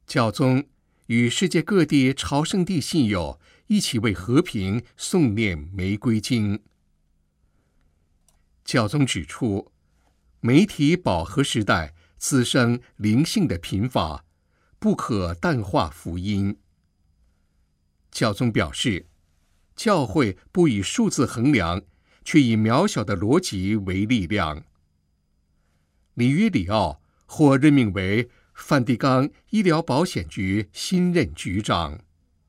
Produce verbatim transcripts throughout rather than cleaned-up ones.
教宗与世界各地朝圣地信友一起为和平诵念玫瑰经。教宗指出，媒体饱和时代滋生灵性的贫乏，不可淡化福音。教宗表示，教会不以数字衡量，却以渺小的逻辑为力量。里约里奥获任命为梵蒂冈医疗保险局新任局长。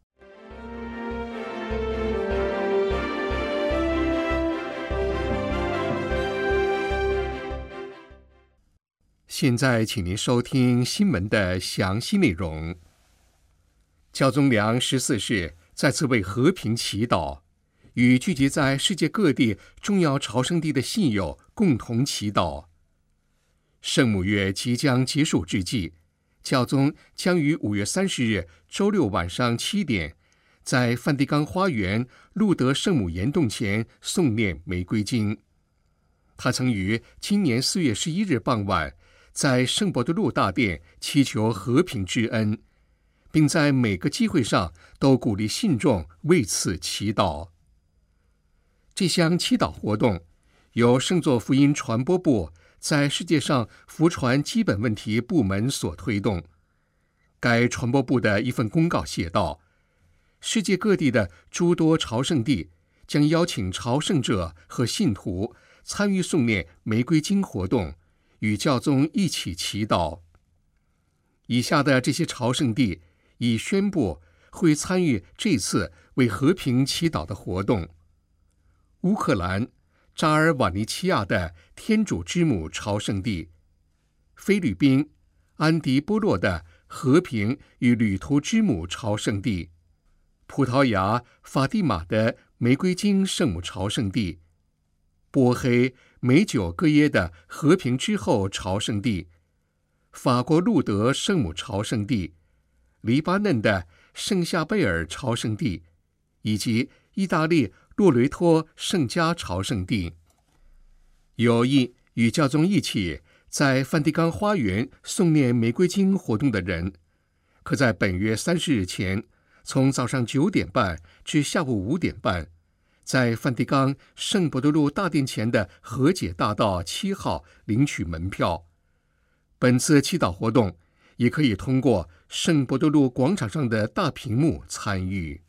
现在请您收听新闻的详细内容。教宗良十四世再次为和平祈祷，与聚集在世界各地重要朝圣地的信友共同祈祷。圣母月即将结束之际，教宗将于五月三十日周六晚上七点，在梵蒂冈花园路德圣母岩洞前诵念玫瑰经。他曾于今年四月十一日傍晚，在圣伯多禄大殿祈求和平之恩，并在每个机会上都鼓励信众为此祈祷。这项祈祷活动由圣座福音传播部在世界上福传基本问题部门所推动。该传播部的一份公告写道，世界各地的诸多朝圣地将邀请朝圣者和信徒参与诵念玫瑰经活动，与教宗一起祈祷。以下的这些朝圣地已宣布会参与这次为和平祈祷的活动：乌克兰扎尔瓦尼奇亚的天主之母朝圣地，菲律宾安迪波洛的和平与旅途之母朝圣地，葡萄牙法蒂玛的玫瑰经圣母朝圣地，波黑美酒各耶的和平之后朝圣地，法国路德圣母朝圣地，黎巴嫩的圣夏贝尔朝圣地，以及意大利洛雷托圣家朝圣地。有意与教宗一起在梵蒂冈花园诵念玫瑰经活动的人，可在本月三十日前，从早上九点半至下午五点半，在梵蒂冈圣伯多禄大殿前的和解大道七号领取门票。本次祈祷活动也可以通过圣伯多禄广场上的大屏幕参与。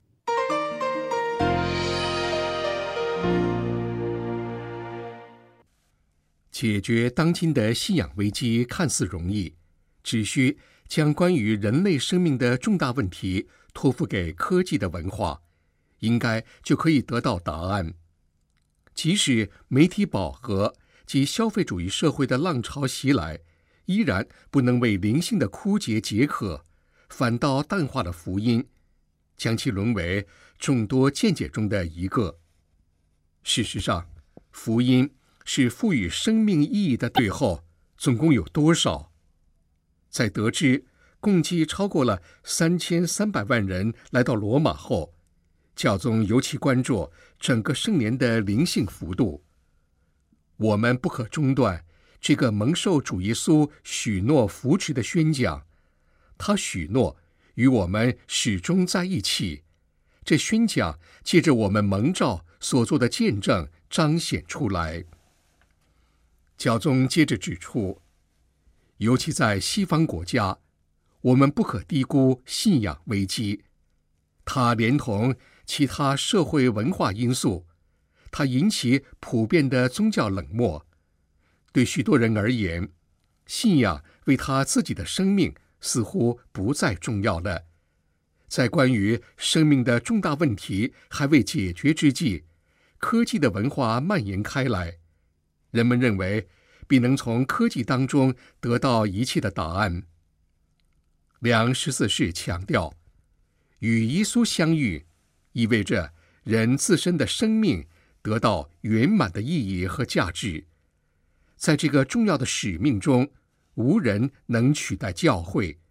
解决当今的信仰危机看似容易，只需将关于人类生命的重大问题托付给科技的文化，应该就可以得到答案。即使媒体饱和及消费主义社会的浪潮袭来，依然不能为灵性的枯竭解渴，反倒淡化了福音，将其沦为众多见解中的一个。事实上，福音是赋予生命意义的最后总共有多少？在得知共计超过了三千三百万人来到罗马后，教宗尤其关注整个圣年的灵性幅度。我们不可中断这个蒙受主耶稣许诺扶持的宣讲，他许诺与我们始终在一起。这宣讲借着我们蒙召所做的见证彰显出来。教宗接着指出，尤其在西方国家，我们不可低估信仰危机。它连同其他社会文化因素，它引起普遍的宗教冷漠。对许多人而言，信仰为他自己的生命似乎不再重要了。在关于生命的重大问题还未解决之际，科技的文化蔓延开来，人们认为必能从科技当中得到一切的答案。良十四世强调，与耶稣相遇意味着人自身的生命得到圆满的意义和价值。在这个重要的使命中，无人能取代教会，